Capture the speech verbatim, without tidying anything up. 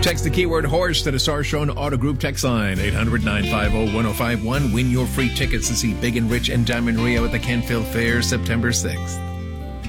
Text the keyword horse to the Star Shown Auto Group text line, eight hundred, nine five zero, one zero five one. Win your free tickets to see Big and Rich and Diamond Rio at the Canfield Fair September sixth.